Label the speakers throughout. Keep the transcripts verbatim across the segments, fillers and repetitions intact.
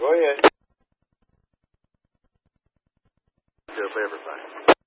Speaker 1: Go ahead. Of everything.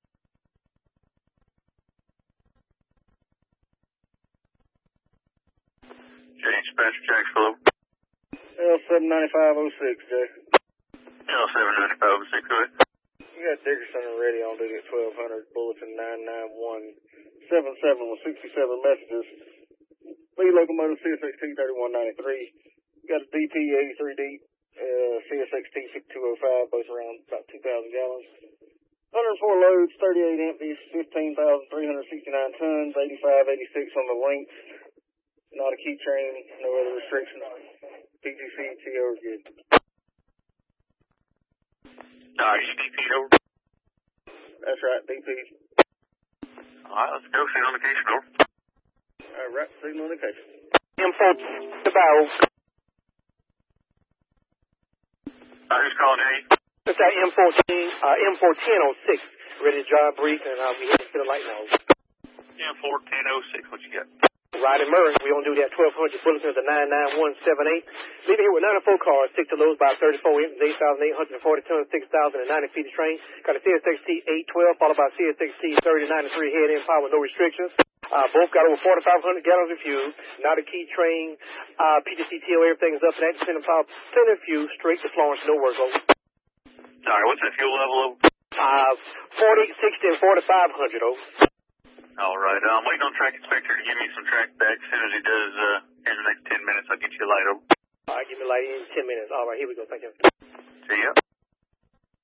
Speaker 2: James Spencer, Jacksonville.
Speaker 3: L seven ninety-five oh six, Jay.
Speaker 2: L seven ninety-five oh six, go ahead.
Speaker 3: You got Dickerson already on duty at twelve hundred, bulletin nine nine one seven seven with sixty-seven messages. Lead locomotive C S X T thirty-one ninety-three. You got a D P eighty-three D, uh, C S X T fifty-two oh five, both around about two thousand gallons. one hundred four loads, thirty-eight empties, fifteen thousand three hundred sixty-nine tons, eighty-five eighty-six on the length. Not a key train, no other restrictions. P G C, T O are good.
Speaker 2: Are you D P'd over?
Speaker 3: That's right, D P.
Speaker 2: Alright, let's go. Signal indication over.
Speaker 3: Alright, signal indication.
Speaker 4: M fourteen, the barrel.
Speaker 2: Uh, who's calling A?
Speaker 4: It's that M fourteen, uh, M fourteen oh six. Ready to drive brief, and uh, we hit the light now.
Speaker 2: M fourteen oh six, what you got?
Speaker 4: Riding Murray, we on duty at twelve hundred, bulletin of the nine nine one seven eight. Leaving here with ninety-four cars, stick to loads by thirty-four empties, eight thousand eight hundred forty tons, six thousand ninety feet of train. Got a C S X T eight twelve, followed by C S X T thirty ninety-three head in power with no restrictions. Uh, both got over forty-five hundred gallons of fuel. Not a key train. Uh, P G C T O, everything is up to that. Send them power, plenty of fuel, straight to Florence, no work over.
Speaker 2: Alright, what's that fuel level over?
Speaker 4: Uh, forty-eight sixty and forty-five hundred over.
Speaker 2: Alright, I'm waiting on track inspector to give me some track back. As soon as he does, uh, in the next ten minutes, I'll get you a light over.
Speaker 4: All right, give me a light in ten minutes. All right, here we go. Thank you.
Speaker 2: See ya.